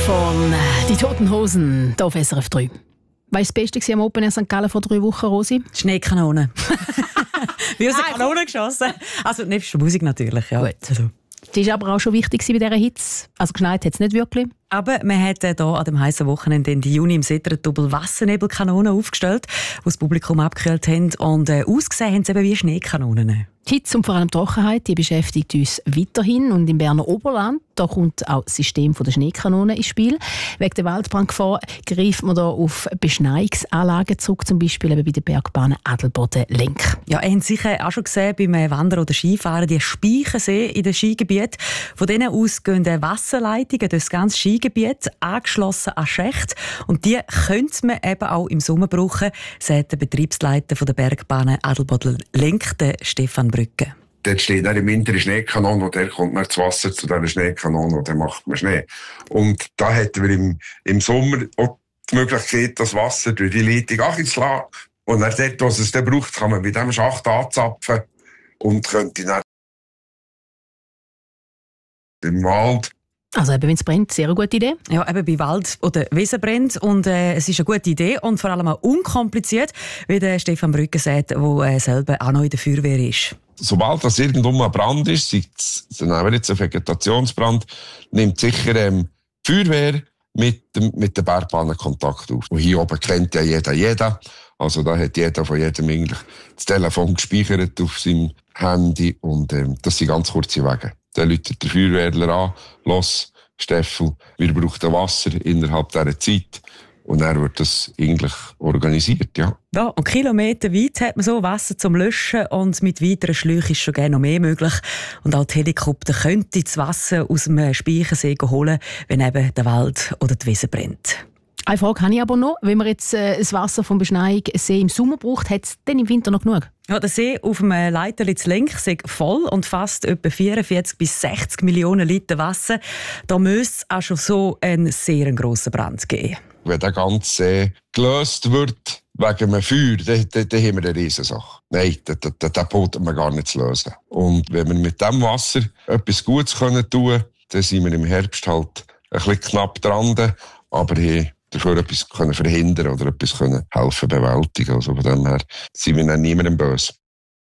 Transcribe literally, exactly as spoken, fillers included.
von «Die Toten Hosen» hier auf S R F drei. Weißt du, das Beste war am Open Air Sankt Gallen vor drei Wochen, Rosi? Schneekanone. Wie aus der Kanone geschossen. Also nebst der Musik natürlich, ja. Gut. Also. Das war aber auch schon wichtig bei dieser Hitze. Also geschneit hat es nicht wirklich. Aber wir haben hier an dem heißen Wochenende Ende Juni im Setteren-Double Wassernebelkanonen aufgestellt, die das Publikum abgekühlt haben. Und äh, ausgesehen haben sie eben wie Schneekanonen. Die Hitze und vor allem die Trockenheit, die beschäftigt uns weiterhin. Und im Berner Oberland, da kommt auch das System der Schneekanonen ins Spiel. Wegen der Waldbrandgefahr greift man da auf Beschneiungsanlagen zurück, zum Beispiel eben bei den Bergbahnen Adelboden-Lenk. Ja, ihr habt sicher auch schon gesehen beim Wandern oder Skifahren, die Speichensee in den Skigebieten. Von denen aus gehen Wasserleitungen durch das ganze Skigebiet, angeschlossen an Schächte. Und die könnte man eben auch im Sommer brauchen, sagt der Betriebsleiter der Bergbahnen Adelboden-Lenk, Stefan Brücke. Dort steht dann im Winter eine Schneekanone und der kommt dann das Wasser zu dieser Schneekanone und dann macht man Schnee. Und da hätten wir im, im Sommer auch die Möglichkeit, das Wasser durch die Leitung anzulassen. Und dann dort, was es dann braucht, kann man mit diesem Schacht anzapfen und könnte dann im Wald. Also eben, wenn es brennt, sehr eine gute Idee. Ja, eben bei Wald oder Wiesen brennt. Und äh, es ist eine gute Idee und vor allem auch unkompliziert, wie der Stefan Brücke sagt, der äh, selber auch noch in der Feuerwehr ist. Sobald das irgendwo ein Brand ist, sei es jetzt ein Vegetationsbrand, nimmt sicher ähm, die Feuerwehr mit, dem, mit den Bergbahnen Kontakt auf. Und hier oben kennt ja jeder jeden. Also da hat jeder von jedem eigentlich das Telefon gespeichert auf seinem Handy und ähm, das sind ganz kurze Wege. Dann läutet der Feuerwehrler an, los, Steffel, wir brauchen Wasser innerhalb dieser Zeit. Und dann wird das eigentlich organisiert, ja. Ja, und Kilometer weit hat man so Wasser zum Löschen und mit weiteren Schläuchen ist schon gerne noch mehr möglich. Und auch die Helikopter könnten das Wasser aus dem Speichensee holen, wenn eben der Wald oder die Wiese brennt. Eine Frage habe ich aber noch. Wenn man jetzt äh, das Wasser vom Beschneiungssee im Sommer braucht, hat es dann im Winter noch genug? Ja, der See auf dem Leiterli zu Lenk ist voll und fasst etwa vierundvierzig bis sechzig Millionen Liter Wasser. Da müsste es auch schon so einen sehr grossen Brand geben. Wenn der ganze See gelöst wird wegen einem Feuer, dann, dann, dann haben wir eine Riesensache. Nein, den, den, den Boot haben wir gar nicht zu lösen. Und wenn wir mit diesem Wasser etwas Gutes können tun können, dann sind wir im Herbst halt ein bisschen knapp dran, aber haben dafür etwas können verhindern oder etwas können helfen bewältigen. Also von dem her sind wir dann niemandem böse.